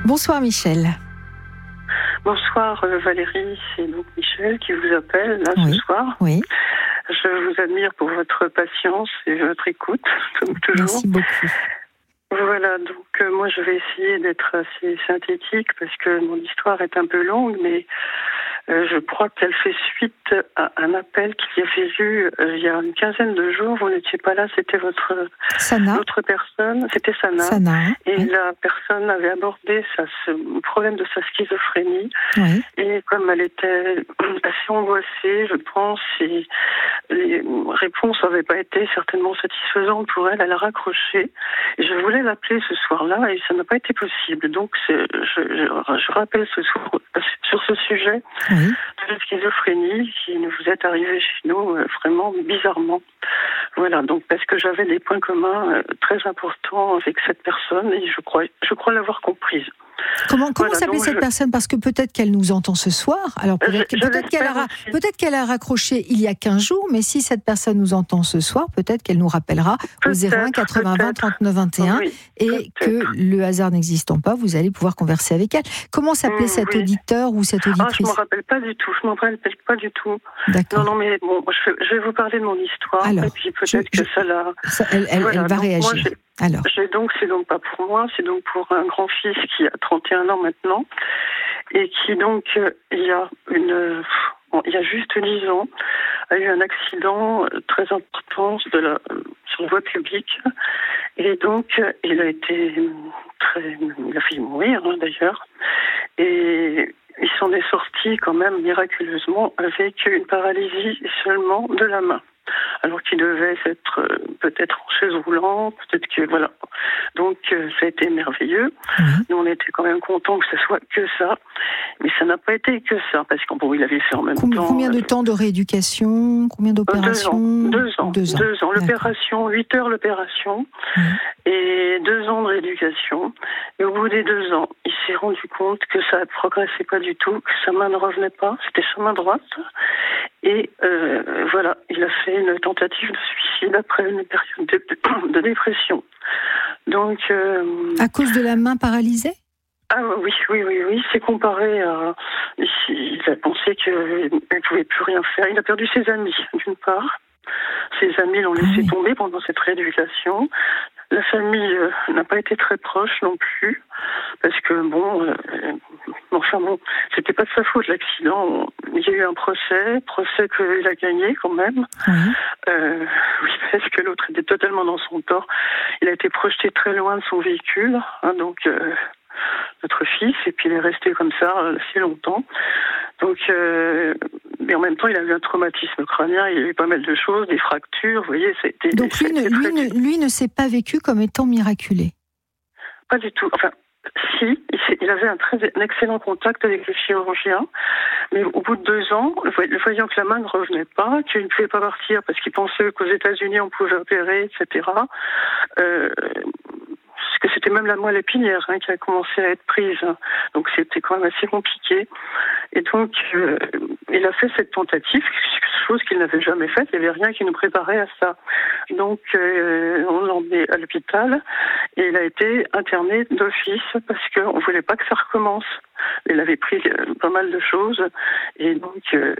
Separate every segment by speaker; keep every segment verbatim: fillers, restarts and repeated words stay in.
Speaker 1: Bonsoir Michel.
Speaker 2: Bonsoir euh, Valérie, c'est donc Michel qui vous appelle là
Speaker 1: oui.
Speaker 2: ce soir.
Speaker 1: Oui.
Speaker 2: Je vous admire pour votre patience et votre écoute, comme toujours.
Speaker 1: Merci beaucoup.
Speaker 2: Voilà, donc euh, moi je vais essayer d'être assez synthétique parce que mon histoire est un peu longue, mais euh, je crois qu'elle fait suite à un appel qu'il y avait eu euh, il y a une quinzaine de jours. Vous n'étiez pas là, c'était votre,
Speaker 1: Sana.
Speaker 2: votre personne, c'était Sana.
Speaker 1: Sana, hein,
Speaker 2: et
Speaker 1: oui.
Speaker 2: la personne avait abordé sa, ce problème de sa schizophrénie.
Speaker 1: Oui.
Speaker 2: Et comme elle était assez angoissée, je pense, et les réponses n'avaient pas été certainement satisfaisantes pour elle, elle a raccroché. Et je voulais l'appeler ce soir-là et ça n'a pas été possible. Donc je, je, je rappelle ce soir sur ce sujet
Speaker 1: oui.
Speaker 2: de la schizophrénie qui nous est arrivée chez nous euh, vraiment bizarrement. Voilà, donc parce que j'avais des points communs euh, très importants avec cette personne et je crois, je crois l'avoir comprise.
Speaker 1: Comment, comment
Speaker 2: Voilà,
Speaker 1: s'appelait cette
Speaker 2: je...
Speaker 1: personne? Parce que peut-être qu'elle nous entend ce soir. Alors peut-être,
Speaker 2: je, je
Speaker 1: peut-être qu'elle a, peut-être qu'elle a raccroché il y a quinze jours, mais si cette personne nous entend ce soir, peut-être qu'elle nous rappellera au zéro un quatre-vingts vingt trente-neuf vingt et un oui, et peut-être. Que le hasard n'existant pas, vous allez pouvoir converser avec elle. Comment s'appelait mmh, cet oui. auditeur ou cette auditrice?
Speaker 2: Ah, je ne me rappelle pas du tout. Je ne me rappelle pas du tout.
Speaker 1: D'accord.
Speaker 2: Non, non, mais bon, je vais, je vais vous parler de mon histoire.
Speaker 1: Alors,
Speaker 2: et puis peut-être
Speaker 1: je,
Speaker 2: que ça la.
Speaker 1: Ça, elle, elle, voilà, elle va donc, réagir.
Speaker 2: Moi, j'ai,
Speaker 1: Alors.
Speaker 2: J'ai donc, c'est donc pas pour moi, c'est donc pour un grand-fils qui a trente et un ans maintenant et qui donc euh, il y a une, bon, il y a juste dix ans a eu un accident très important de la, sur la voie publique et donc il a été très, il a failli mourir hein, d'ailleurs et il s'en est sorti quand même miraculeusement avec une paralysie seulement de la main. Alors qu'il devait être euh, peut-être en chaise roulante, peut-être que voilà. Donc euh, ça a été merveilleux. Mmh. Nous on était quand même contents que ce soit que ça, mais ça n'a pas été que ça parce qu'en bon il avait fait en même
Speaker 1: combien,
Speaker 2: temps.
Speaker 1: Combien de euh, temps de rééducation, combien d'opérations?
Speaker 2: Deux ans. Deux ans. Deux ans. Deux ans. L'opération, huit heures l'opération mmh. et deux ans de rééducation. Et au bout des deux ans, il s'est rendu compte que ça ne progressait pas du tout, que sa main ne revenait pas. C'était sa main droite. Et euh, voilà, il a fait une tentative de suicide après une période de, de dépression. Donc, euh,
Speaker 1: à cause de la main paralysée?
Speaker 2: Ah oui, oui, oui, oui. C'est comparé à. Il a pensé qu'il ne pouvait plus rien faire. Il a perdu ses amis, d'une part. Ses amis l'ont laissé ah oui. tomber pendant cette rééducation. La famille euh, n'a pas été très proche non plus, parce que bon, euh, enfin bon, c'était pas de sa faute l'accident. Il y a eu un procès, procès qu'il a gagné quand même. Mmh. Euh, oui, parce que l'autre était totalement dans son tort. Il a été projeté très loin de son véhicule, hein, donc euh, notre fils, et puis il est resté comme ça assez longtemps. Donc, euh, mais en même temps, il a eu un traumatisme crânien, il y a eu pas mal de choses, des fractures, vous voyez, c'était...
Speaker 1: Donc lui, ne, lui, ne, lui ne s'est pas vécu comme étant miraculé?
Speaker 2: Pas du tout, enfin, si, il avait un, très, un excellent contact avec le chirurgien, mais au bout de deux ans, voyant que la main ne revenait pas, qu'il ne pouvait pas partir parce qu'il pensait qu'aux États-Unis on pouvait opérer, et cetera, euh, parce que c'était même la moelle épinière hein, qui a commencé à être prise, donc c'était quand même assez compliqué. Et donc, euh, il a fait cette tentative, chose qu'il n'avait jamais faite, il n'y avait rien qui nous préparait à ça. Donc, euh, on l'a emmené à l'hôpital et il a été interné d'office parce qu'on ne voulait pas que ça recommence. Il avait pris euh, pas mal de choses et donc... Euh,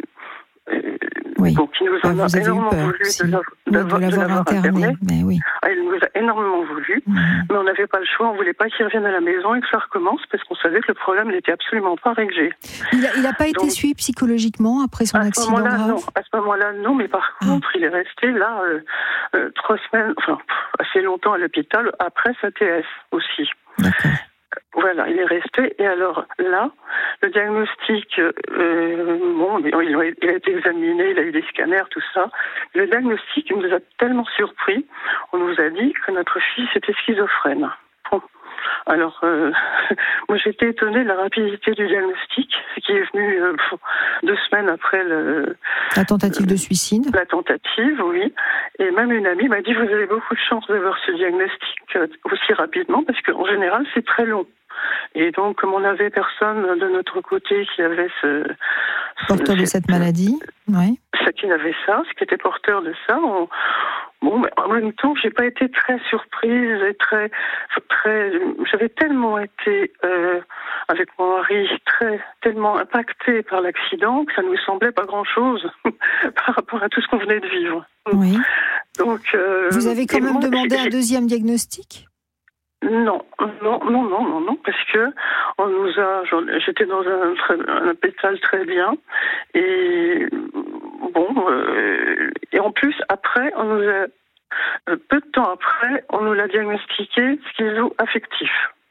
Speaker 2: Euh,
Speaker 1: oui.
Speaker 2: Donc, il nous en
Speaker 1: bah,
Speaker 2: a énormément
Speaker 1: peur,
Speaker 2: voulu
Speaker 1: si.
Speaker 2: de, la,
Speaker 1: oui,
Speaker 2: d'avoir,
Speaker 1: de l'avoir
Speaker 2: de l'avoir
Speaker 1: interné.
Speaker 2: interné.
Speaker 1: Mais oui.
Speaker 2: Ah, il nous a énormément voulu, mmh. mais on n'avait pas le choix. On ne voulait pas qu'il revienne à la maison et que ça recommence parce qu'on savait que le problème n'était absolument pas réglé.
Speaker 1: Il n'a il a pas été Donc, suivi psychologiquement après son
Speaker 2: à
Speaker 1: accident grave?
Speaker 2: Non. À ce moment-là, non. Mais par contre, ah. il est resté là euh, euh, trois semaines, enfin assez longtemps à l'hôpital après sa T S aussi.
Speaker 1: D'accord.
Speaker 2: Voilà, il est resté. Et alors là, le diagnostic, euh, bon, il a, il a été examiné, il a eu des scanners, tout ça. Le diagnostic nous a tellement surpris. On nous a dit que notre fils était schizophrène. Bon. Alors, euh, moi j'étais étonnée de la rapidité du diagnostic, qui est venu euh, deux semaines après le,
Speaker 1: la tentative de suicide.
Speaker 2: La tentative, oui. Et même une amie m'a dit, vous avez beaucoup de chance d'avoir ce diagnostic aussi rapidement, parce qu'en général c'est très long. Et donc, comme on n'avait personne de notre côté qui avait ce,
Speaker 1: Porteur de cette maladie, oui.
Speaker 2: Ceux qui avaient ça, ceux qui étaient porteurs de ça, on, bon, mais en même temps, j'ai pas été très surprise et très, très, j'avais tellement été euh, avec mon mari très, tellement impactée par l'accident que ça ne nous semblait pas grand-chose par rapport à tout ce qu'on venait de vivre.
Speaker 1: Oui.
Speaker 2: Donc, euh,
Speaker 1: vous avez quand même
Speaker 2: moi,
Speaker 1: demandé
Speaker 2: j'ai,
Speaker 1: un deuxième diagnostic?
Speaker 2: Non, non, non, non, non, non, parce que on nous a, j'étais dans un, un hôpital très bien, et bon, euh, et en plus après, on nous a, peu de temps après, on nous l'a diagnostiqué schizo-affectif.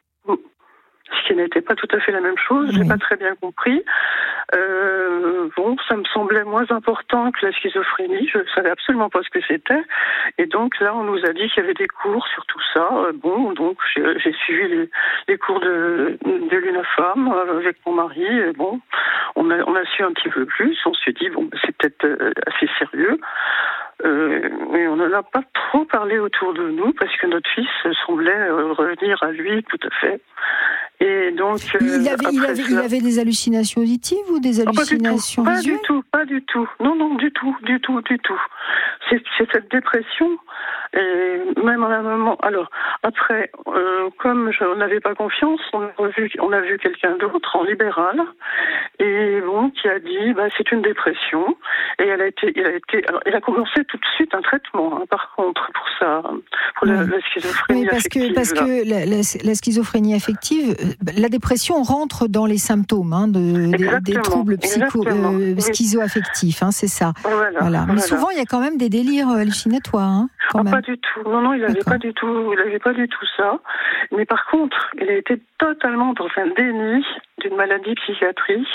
Speaker 2: Ce qui n'était pas tout à fait la même chose, oui. J'ai pas très bien compris. Euh, bon, ça me semblait moins important que la schizophrénie, je savais absolument pas ce que c'était. Et donc là, on nous a dit qu'il y avait des cours sur tout ça. Bon, donc j'ai, j'ai suivi les, les cours de, de l'UNAFAM avec mon mari. Et bon, on a, on a su un petit peu plus. On s'est dit, bon, c'est peut-être assez sérieux. Euh, mais on n'en a pas trop parlé autour de nous parce que notre fils semblait revenir à lui tout à fait. Et donc, euh,
Speaker 1: il, avait, il, avait, ça... il avait des hallucinations auditives ou des hallucinations
Speaker 2: oh,
Speaker 1: visuelles?
Speaker 2: Pas du tout, pas du tout. Non, non, du tout, du tout, du tout. C'est, c'est cette dépression. Et même à un moment. Alors, après, euh, comme je, on n'avait pas confiance, on a vu, on a vu quelqu'un d'autre en libéral, et bon, qui a dit, bah, c'est une dépression. Et elle a été, il a été, alors, il a commencé tout de suite un traitement. Hein, par contre, pour ça, pour oui. la, la schizophrénie
Speaker 1: oui, parce
Speaker 2: affective.
Speaker 1: Que, parce que la, la, la schizophrénie affective, la dépression rentre dans les symptômes hein, de, des, des troubles psycho, euh, schizo-affectifs, hein, c'est ça.
Speaker 2: Voilà,
Speaker 1: voilà. Mais
Speaker 2: voilà.
Speaker 1: souvent, il y a quand même des délires hallucinatoires. Hein, quand
Speaker 2: ah,
Speaker 1: même.
Speaker 2: Pas du tout. Non, non, il n'avait pas du tout, il avait pas du tout ça. Mais par contre, il a été totalement dans un déni d'une maladie psychiatrique.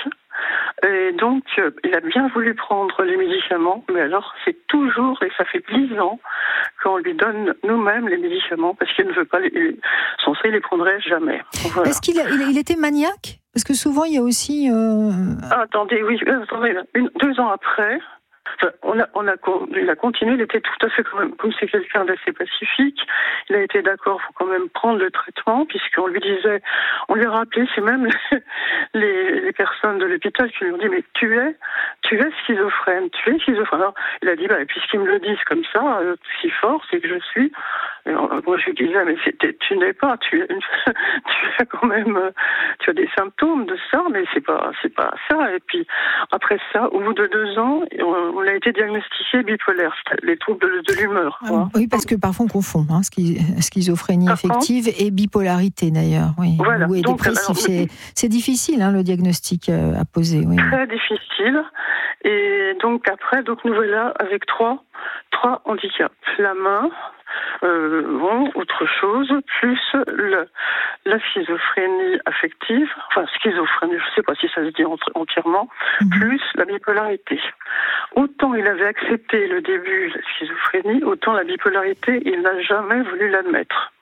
Speaker 2: Et donc, euh, il a bien voulu prendre les médicaments, mais alors c'est toujours, et ça fait dix ans, qu'on lui donne nous-mêmes les médicaments, parce qu'il ne veut pas les... Sans ça, il les prendrait jamais. Voilà.
Speaker 1: Est-ce qu'il a, il, il était maniaque? Parce que souvent, il y a aussi... Euh...
Speaker 2: Ah, attendez, oui, euh, attendez, une, deux ans après... Enfin, on a, on a, il a continué, il était tout à fait quand même, comme c'est quelqu'un d'assez pacifique, il a été d'accord pour quand même prendre le traitement, puisqu'on lui disait, on lui a rappelé, c'est même les, les personnes de l'hôpital qui lui ont dit, mais tu es, tu es schizophrène, tu es schizophrène. Alors, il a dit, bah, puisqu'ils me le disent comme ça, euh, si fort, c'est que je suis. Et moi, je lui disais, mais c'était, tu n'es pas, tu, tu as quand même, tu as des symptômes de ça, mais c'est pas, c'est pas ça. Et puis, après ça, au bout de deux ans, on, on a été diagnostiqué bipolaire, les troubles de, de l'humeur. Quoi.
Speaker 1: Oui, parce que parfois on confond hein, schizophrénie Par affective contre, et bipolarité d'ailleurs. Oui.
Speaker 2: Voilà.
Speaker 1: Ou
Speaker 2: Donc,
Speaker 1: dépressif.
Speaker 2: Alors,
Speaker 1: c'est, c'est difficile hein, le diagnostic à poser. Oui.
Speaker 2: Très difficile. Et donc après, donc nous voilà avec trois, trois handicaps. La main, euh, bon, autre chose, plus le, la schizophrénie affective, enfin schizophrénie, je ne sais pas si ça se dit entièrement, mmh. plus la bipolarité. Autant il avait accepté le début de la schizophrénie, autant la bipolarité, il n'a jamais voulu l'admettre.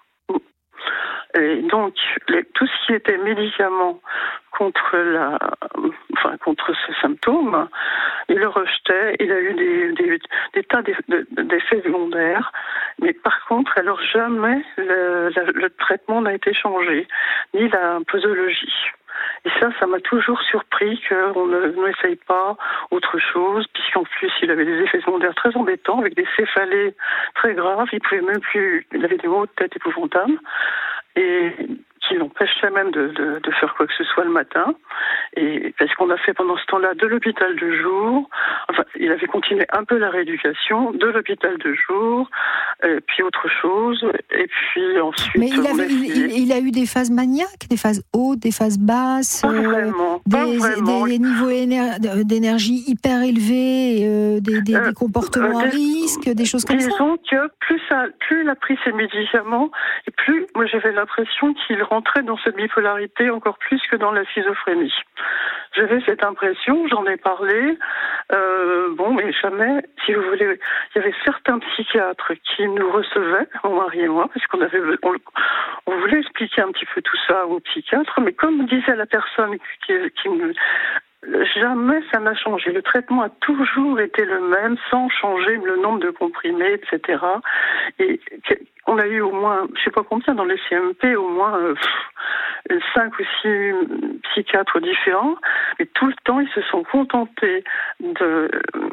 Speaker 2: Et donc, les, tout ce qui était médicaments contre la, enfin contre ces symptômes, il le rejetait. Il a eu des, des, des tas d'effets secondaires, mais par contre, alors jamais le, le, le traitement n'a été changé, ni la posologie. Et ça, ça m'a toujours surpris qu'on n'essaye pas autre chose, puisqu'en plus, il avait des effets secondaires très embêtants, avec des céphalées très graves. Il pouvait même plus, il avait des maux de tête épouvantables, et qui l'empêchait même de, de, de faire quoi que ce soit le matin. Et parce qu'on a fait pendant ce temps-là de l'hôpital de jour, enfin, il avait continué un peu la rééducation, de l'hôpital de jour, et puis autre chose, et puis ensuite...
Speaker 1: Mais il, avait, il, il, il a eu des phases maniaques, des phases hautes, des phases basses,
Speaker 2: pas vraiment,
Speaker 1: euh,
Speaker 2: pas
Speaker 1: des,
Speaker 2: vraiment.
Speaker 1: des niveaux éner- d'énergie hyper élevés, euh, des, des, euh, des comportements euh, à risque, des choses comme ça.
Speaker 2: Disons que plus, ça, plus il a pris ses médicaments, et plus moi j'avais l'impression qu'il rentrait dans cette bipolarité encore plus que dans la schizophrénie. J'avais cette impression, j'en ai parlé, euh, bon, mais jamais, si vous voulez, il y avait certains psychiatres qui nous recevaient, mon mari et moi, parce qu'on avait, on, on voulait expliquer un petit peu tout ça aux psychiatres, mais comme disait la personne qui, qui me... Jamais ça n'a changé. Le traitement a toujours été le même, sans changer le nombre de comprimés, et cetera. Et on a eu au moins, je sais pas combien dans les C M P, au moins euh, cinq ou six psychiatres différents, mais tout le temps, ils se sont contentés de...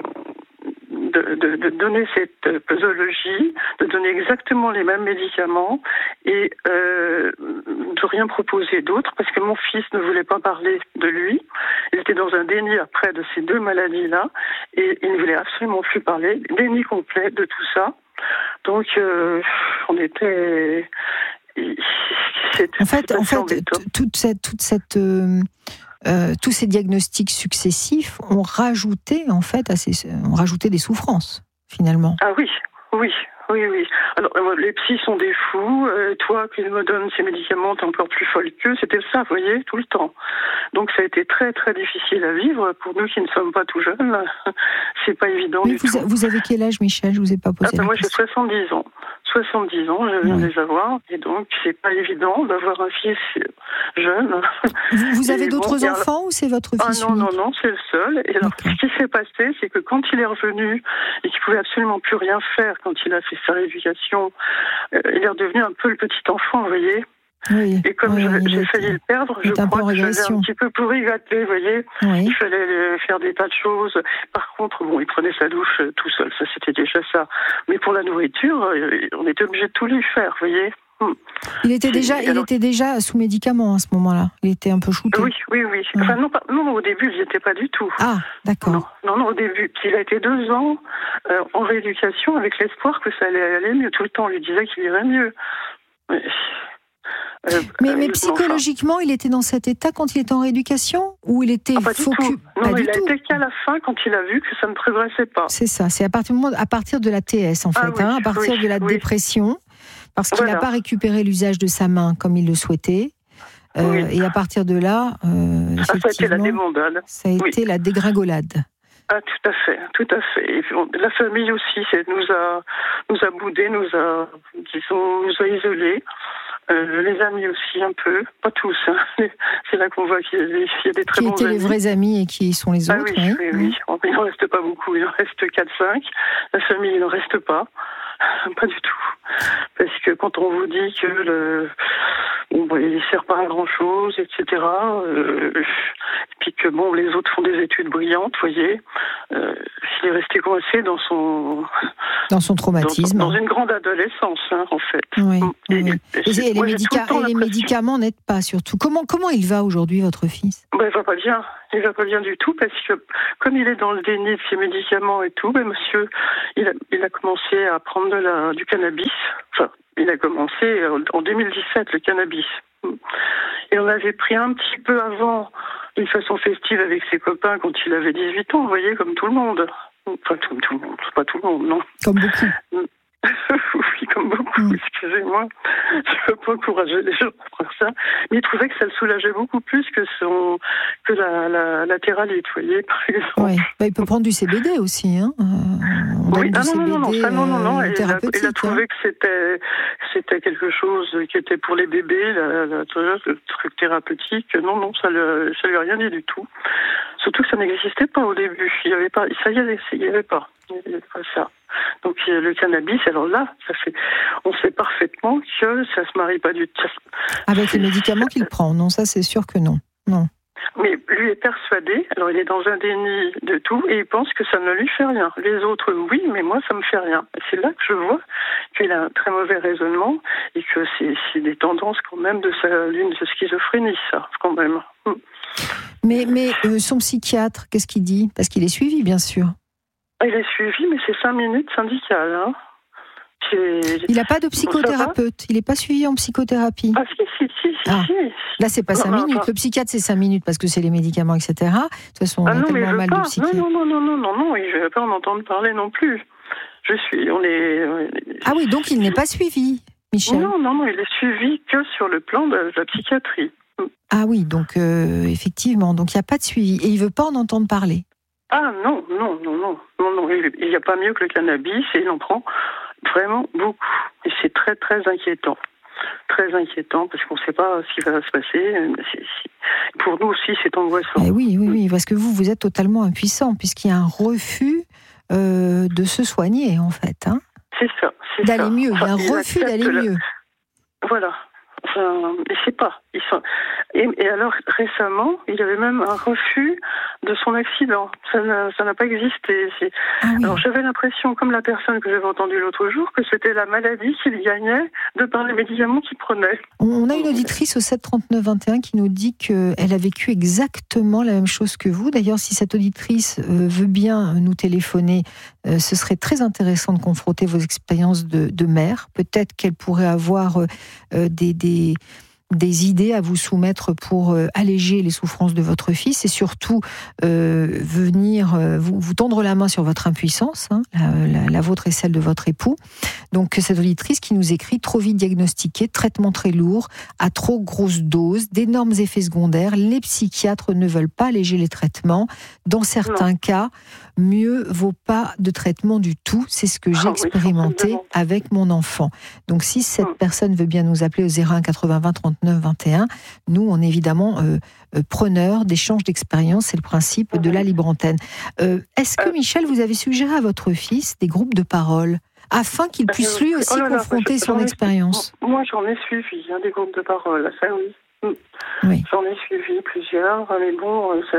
Speaker 2: De, de, de donner cette posologie, de donner exactement les mêmes médicaments et euh, de rien proposer d'autre, parce que mon fils ne voulait pas parler de lui. Il était dans un déni après de ces deux maladies-là et il ne voulait absolument plus parler. Déni complet de tout ça. Donc, euh, on était...
Speaker 1: En fait, en fait toute cette... Toute cette euh... Euh, tous ces diagnostics successifs ont rajouté en fait à ces, ont rajouté des souffrances finalement.
Speaker 2: Ah oui, oui, oui, oui. Alors les psys sont des fous. Euh, toi qui me donnes ces médicaments, t'es encore plus folle qu'eux. C'était ça, vous voyez, tout le temps. Donc ça a été très très difficile à vivre pour nous qui ne sommes pas tout jeunes. C'est pas évident
Speaker 1: Mais
Speaker 2: du
Speaker 1: vous,
Speaker 2: tout.
Speaker 1: Vous avez quel âge, Michel? Je vous ai pas posé.
Speaker 2: Ah, ben moi j'ai soixante-dix ans. soixante-dix ans, je viens
Speaker 1: oui.
Speaker 2: de les avoir, et donc c'est pas évident d'avoir un fils jeune.
Speaker 1: Vous, vous avez
Speaker 2: et
Speaker 1: d'autres
Speaker 2: bon,
Speaker 1: enfants ou c'est votre fils
Speaker 2: Ah non,
Speaker 1: unique?
Speaker 2: non, non, c'est le seul. Et alors, okay. Ce qui s'est passé, c'est que quand il est revenu et qu'il pouvait absolument plus rien faire quand il a fait sa rééducation, euh, il est redevenu un peu le petit enfant, vous voyez.
Speaker 1: Oui,
Speaker 2: et comme
Speaker 1: oui,
Speaker 2: je, j'ai failli le perdre, je crois que j'avais un petit peu pourri gâté, vous voyez. Oui. Il fallait faire des tas de choses. Par contre, bon, il prenait sa douche tout seul, ça c'était déjà ça. Mais pour la nourriture, on était obligé de tout lui faire, vous voyez.
Speaker 1: Il était déjà, il alors... était déjà sous médicaments à ce moment-là. Il était un peu shooté.
Speaker 2: Oui, oui, oui. Ouais. Enfin, non, pas, non, au début, il n'y était pas du tout.
Speaker 1: Ah, d'accord.
Speaker 2: Non, non, non, au début. Il a été deux ans euh, en rééducation avec l'espoir que ça allait aller mieux. Tout le temps, on lui disait qu'il irait mieux. Mais...
Speaker 1: Euh, mais, mais psychologiquement, enfin. il était dans cet état quand il était en rééducation ou il était
Speaker 2: ah, pas
Speaker 1: focus
Speaker 2: du tout. Non,
Speaker 1: pas
Speaker 2: non,
Speaker 1: du
Speaker 2: il a
Speaker 1: tout.
Speaker 2: été qu'à la fin quand il a vu que ça ne progressait pas.
Speaker 1: C'est ça, c'est à partir, du moment, à partir de la T S en fait,
Speaker 2: ah, oui,
Speaker 1: hein, à partir
Speaker 2: oui,
Speaker 1: de la
Speaker 2: oui.
Speaker 1: dépression, parce qu'il n'a
Speaker 2: voilà.
Speaker 1: pas récupéré l'usage de sa main comme il le souhaitait. Euh, oui. Et à partir de là, euh,
Speaker 2: ah, ça a été la débandade.
Speaker 1: Ça a
Speaker 2: oui.
Speaker 1: été la dégringolade.
Speaker 2: Ah, tout à fait, tout à fait. Et puis, on, la famille aussi, c'est, nous a, nous a boudés, nous a, disons, nous a isolés. Euh, les amis aussi un peu, pas tous. Hein. C'est là qu'on voit qu'il y a des, il y a des très
Speaker 1: qui
Speaker 2: bons
Speaker 1: étaient
Speaker 2: amis.
Speaker 1: les vrais amis et qui sont les autres.
Speaker 2: Ah oui, oui, oui. oui. Il n'en reste pas beaucoup, il en reste quatre cinq. La famille, il n'en reste pas. Pas du tout. Parce que quand on vous dit que le... bon, bah, il ne sert pas à grand-chose, et cetera, euh, et puis que bon, les autres font des études brillantes, vous voyez, euh, il est resté coincé dans son...
Speaker 1: Dans son traumatisme.
Speaker 2: Dans, dans une grande adolescence, hein, en fait.
Speaker 1: Oui,
Speaker 2: et,
Speaker 1: oui. Et, et, et, les, médica... et les médicaments n'aident pas, surtout. Comment, comment il va aujourd'hui, votre fils?
Speaker 2: Ben, il va pas bien. Il va pas bien du tout, parce que comme il est dans le déni de ses médicaments et tout, ben, monsieur, il a, il a commencé à prendre de la, du cannabis. Enfin, il a commencé en deux mille dix-sept, le cannabis. Et on avait pris un petit peu avant, d'une façon festive avec ses copains, quand il avait dix-huit ans, vous voyez, comme tout le monde. Enfin, comme tout le monde, pas tout le monde, non.
Speaker 1: Comme beaucoup.
Speaker 2: Oui, comme beaucoup, mmh. excusez-moi. Je ne veux pas encourager les gens à faire ça. Mais il trouvait que ça le soulageait beaucoup plus que, son, que la, la, la théralite, vous voyez, par exemple.
Speaker 1: Oui, bah, il peut prendre du C B D aussi. Hein. Euh,
Speaker 2: oui, ah non, non, non, non, ça, non, non, non.
Speaker 1: Euh,
Speaker 2: il, a, il a trouvé hein. que c'était, c'était quelque chose qui était pour les bébés, la, la, le truc thérapeutique. Non, non, ça ne ça lui a rien dit du tout. Surtout que ça n'existait pas au début. Il n'y avait pas, ça y avait, il n'y avait pas. Il n'y avait pas ça. Donc le cannabis, alors là, ça fait, on sait parfaitement que ça se marie pas du tout.
Speaker 1: Avec les médicaments qu'il prend, non, ça c'est sûr que non, non.
Speaker 2: Mais lui est persuadé, alors il est dans un déni de tout et il pense que ça ne lui fait rien. Les autres, oui, mais moi ça me fait rien. Et c'est là que je vois qu'il a un très mauvais raisonnement et que c'est, c'est des tendances quand même de sa ligne de schizophrénie, ça, quand même.
Speaker 1: Mais, mais euh, son psychiatre, qu'est-ce qu'il dit? Parce qu'il est suivi, bien sûr.
Speaker 2: Il est suivi, mais c'est cinq minutes syndicales. Hein. C'est...
Speaker 1: Il n'a pas de psychothérapeute. Il n'est pas suivi en psychothérapie.
Speaker 2: Ah si, si, si, si.
Speaker 1: Ah.
Speaker 2: si.
Speaker 1: Là, c'est pas cinq
Speaker 2: non,
Speaker 1: minutes.
Speaker 2: Enfin...
Speaker 1: Le psychiatre, c'est cinq minutes parce que c'est les médicaments, et cetera. De toute façon, on
Speaker 2: ah
Speaker 1: a
Speaker 2: non,
Speaker 1: tellement
Speaker 2: mais
Speaker 1: mal
Speaker 2: pas.
Speaker 1: de psychiatre.
Speaker 2: Non, non, non, non, non, non, je ne vais pas en entendre parler non plus. Je suis, on est... On est...
Speaker 1: Ah oui, donc il n'est pas suivi, Michel.
Speaker 2: Non, non, non, il est suivi que sur le plan de la psychiatrie.
Speaker 1: Ah oui, donc euh, effectivement, donc il n'y a pas de suivi. Et il ne veut pas en entendre parler.
Speaker 2: Ah non, non, non, non, non, non, il n'y a pas mieux que le cannabis et il en prend vraiment beaucoup. Et c'est très, très inquiétant. Très inquiétant parce qu'on ne sait pas ce qui va se passer. C'est, c'est... Pour nous aussi, c'est angoissant.
Speaker 1: Eh oui, oui, oui, parce que vous, vous êtes totalement impuissant puisqu'il y a un refus euh, de se soigner, en fait. Hein.
Speaker 2: C'est ça. C'est
Speaker 1: d'aller
Speaker 2: ça.
Speaker 1: mieux,
Speaker 2: enfin,
Speaker 1: il y a un refus d'aller
Speaker 2: la...
Speaker 1: mieux.
Speaker 2: Voilà. je ne sais pas. Ils sont... et, et alors, récemment, il y avait même un refus de son accident. Ça n'a, ça n'a pas existé. C'est... Ah oui. Alors, j'avais l'impression, comme la personne que j'avais entendue l'autre jour, que c'était la maladie qu'il gagnait de par les médicaments qu'il prenait.
Speaker 1: On a une auditrice au sept trente-neuf vingt et un qui nous dit qu'elle a vécu exactement la même chose que vous. D'ailleurs, si cette auditrice veut bien nous téléphoner, ce serait très intéressant de confronter vos expériences de, de mère. Peut-être qu'elle pourrait avoir des, des, des idées à vous soumettre pour alléger les souffrances de votre fils et surtout euh, venir euh, vous, vous tendre la main sur votre impuissance, hein, la, la, la vôtre et celle de votre époux. Donc cette auditrice qui nous écrit: trop vite diagnostiqué, traitement très lourd, à trop grosse dose, d'énormes effets secondaires, les psychiatres ne veulent pas alléger les traitements. Dans certains non. cas, mieux vaut pas de traitement du tout. C'est ce que j'ai ah, expérimenté oui, avec mon enfant. Donc si cette hum. personne veut bien nous appeler au zéro un quatre-vingts vingt trente-neuf vingt et un, nous on est évidemment euh, euh, preneurs d'échanges d'expériences. C'est le principe hum. de la libre antenne. Euh, est-ce que euh... Michel, vous avez suggéré à votre fils des groupes de parole afin qu'il puisse lui aussi oh là là, confronter son expérience?
Speaker 2: Moi j'en ai suivi hein, des groupes de parole, ça oui. oui. J'en ai suivi plusieurs, mais bon, ça...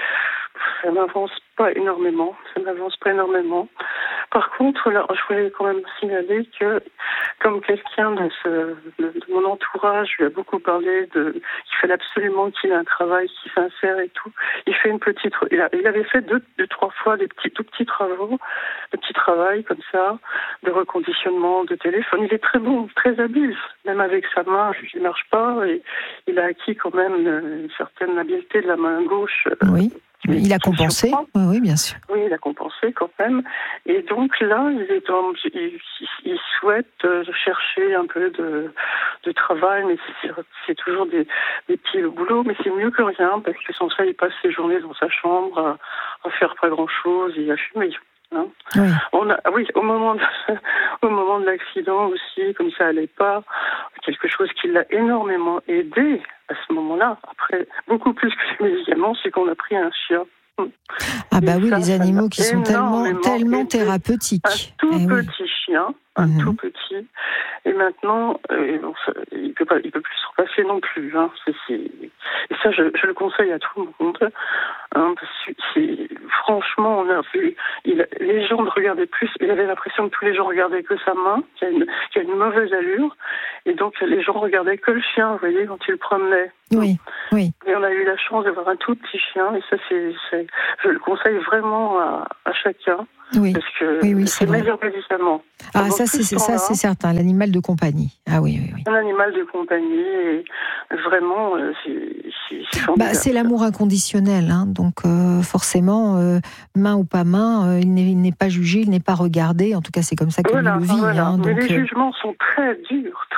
Speaker 2: ça n'avance pas énormément, ça n'avance pas énormément. Par contre, là, je voulais quand même signaler que, comme quelqu'un de, ce, de, de mon entourage lui a beaucoup parlé de, qu'il fallait absolument qu'il ait un travail qui s'insère et tout. Il fait une petite, il, a, il avait fait deux, deux, trois fois des petits, tout petits travaux, des petits travails comme ça, de reconditionnement de téléphone. Il est très bon, très habile, même avec sa main, il ne marche pas et il a acquis quand même une, une certaine habileté de la main gauche.
Speaker 1: Oui. Il a compensé, oui, oui, bien sûr.
Speaker 2: Oui, il a compensé quand même. Et donc là, il, est dans, il, il souhaite chercher un peu de, de travail, mais c'est, c'est toujours des, des petits boulots, mais c'est mieux que rien, parce que sans ça, il passe ses journées dans sa chambre à, à faire pas grand-chose et à fumer. Hein. Oui. On a, oui, au moment de, au moment de l'accident aussi, comme ça allait pas, quelque chose qui l'a énormément aidé à ce moment-là, après beaucoup plus que les médicaments, c'est qu'on a pris un chien.
Speaker 1: Ah bah et oui, ça, les animaux qui sont tellement, tellement thérapeutiques.
Speaker 2: Un tout
Speaker 1: eh
Speaker 2: petit
Speaker 1: oui.
Speaker 2: chien, un mmh. tout petit. Et maintenant, euh, bon, ça, il peut pas, il peut plus se repasser non plus. Hein. C'est, c'est... Et ça, je, je le conseille à tout le monde. Hein, parce que c'est, franchement, on a vu, il, les gens ne regardaient plus. Il avait l'impression que tous les gens regardaient que sa main, qui a une, qui a une mauvaise allure. Et donc, les gens regardaient que le chien, vous voyez, quand il le promenait.
Speaker 1: Oui, oui.
Speaker 2: Et on a eu la chance d'avoir un tout petit chien. Et ça, c'est, c'est je le conseille vraiment à, à chacun.
Speaker 1: Oui,
Speaker 2: parce que
Speaker 1: oui, oui,
Speaker 2: c'est,
Speaker 1: c'est
Speaker 2: meilleur médicament.
Speaker 1: Ah, ça, c'est, c'est, ça, c'est certain, l'animal de compagnie. Ah oui, oui, oui.
Speaker 2: Un animal de compagnie, et vraiment, c'est, c'est, c'est formidable.
Speaker 1: Bah, c'est l'amour inconditionnel, hein, donc euh, forcément, euh, main ou pas main, euh, il, n'est, il n'est pas jugé, il n'est pas regardé, en tout cas c'est comme ça qu'il voilà, le vit.
Speaker 2: Voilà.
Speaker 1: Hein,
Speaker 2: mais
Speaker 1: donc,
Speaker 2: les
Speaker 1: euh...
Speaker 2: jugements sont très durs,